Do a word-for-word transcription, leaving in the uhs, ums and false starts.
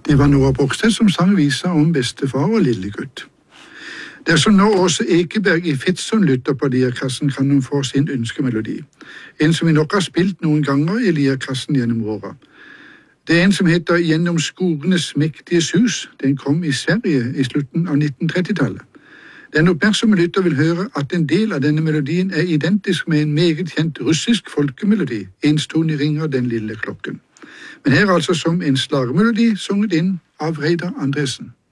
Det var Nora Brogstedt som sang visa om bestefar og lillegutt. Dersom nå også Ekeberg i Fetsund lytter på Lierkassen, kan hun få sin ønskemelodi. En som vi nok har spilt noen ganger i Lierkassen gjennom åra. Det er en som heter Gjennom skogenes mektige sus. Den kom i Sverige i slutten av nitten-trettitallet. Den oppmerksomme lytter vil høre at en del av denne melodien er identisk med en meget kjent russisk folkemelodi, Enstonig ringer den lille klokken. Men her altså som en slagermelodi sunget inn av Reidar Andresen.